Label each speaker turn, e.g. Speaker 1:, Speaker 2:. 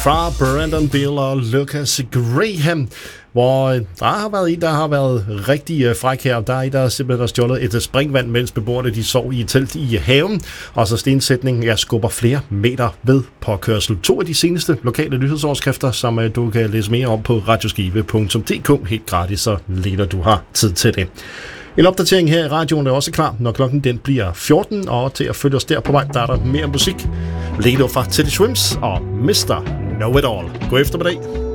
Speaker 1: Fra Brandon Beal og Lucas Graham, hvor der har været en, der har været rigtig fræk her. Der er en, der simpelthen har stjålet et springvand, mens beboerne de sov i et telt i haven. Og så stensætningen, jeg skubber flere meter ved påkørsel. 2 af de seneste lokale nyhedsoverskrifter, som du kan læse mere om på radioskive.dk helt gratis, så længe du har tid til det. En opdatering her i radioen er også klar, når klokken den bliver 14, og til at følge os der på vej, der er der mere musik. Lego fra Teddy Swims og Mr. Know It All. God eftermiddag.